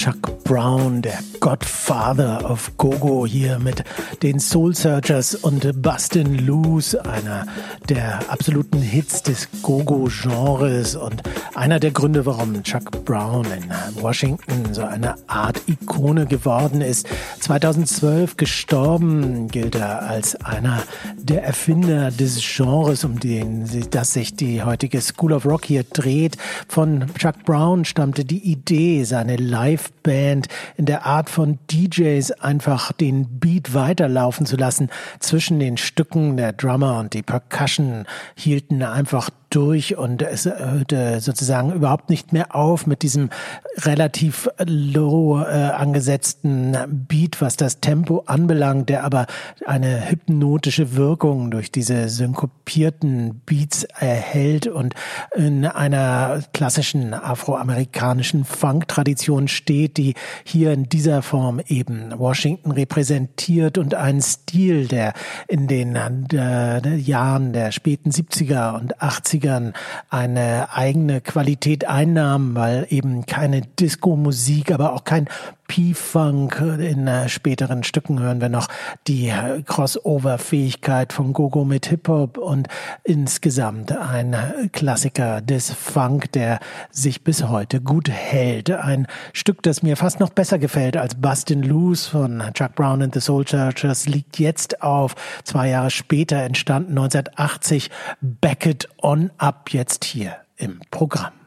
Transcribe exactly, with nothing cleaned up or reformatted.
Chuck Brown, der Godfather of Go-Go, hier mit den Soul Searchers und Bustin' Loose, einer der absoluten Hits des Go-Go-Genres und einer der Gründe, warum Chuck Brown in Washington so eine Art Ikone geworden ist. zweitausendzwölf gestorben, gilt er als einer der Erfinder des Genres, um den das sich die heutige School of Rock hier dreht. Von Chuck Brown stammte die Idee, seine Live Band in der Art von D Js einfach den Beat weiterlaufen zu lassen. Zwischen den Stücken der Drummer und die Percussion hielten einfach durch und es hörte sozusagen überhaupt nicht mehr auf mit diesem relativ low äh, angesetzten Beat, was das Tempo anbelangt, der aber eine hypnotische Wirkung durch diese synkopierten Beats erhält und in einer klassischen afroamerikanischen Funk-Tradition steht, die hier in dieser Form eben Washington repräsentiert und einen Stil, der in den äh, Jahren der späten siebziger und achtziger eine eigene Qualität einnahm, weil eben keine Disco-Musik, aber auch kein P-Funk. In äh, späteren Stücken hören wir noch die äh, Crossover-Fähigkeit von Go-Go mit Hip-Hop und insgesamt ein Klassiker des Funk, der sich bis heute gut hält. Ein Stück, das mir fast noch besser gefällt als Bustin' Loose von Chuck Brown and the Soul Searchers, liegt jetzt auf, zwei Jahre später entstanden, neunzehnhundertachtzig, Back It On Up, jetzt hier im Programm.